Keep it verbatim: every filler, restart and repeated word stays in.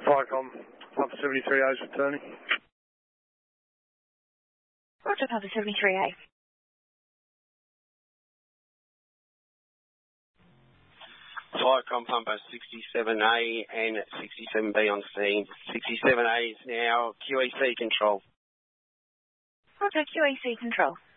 Firecom, Papa seventy-three A is returning. Roger, Papa seventy-three A. Firecom, Pumper sixty-seven A and sixty-seven B on scene. sixty-seven A is now Q E C control. Roger, Q E C control.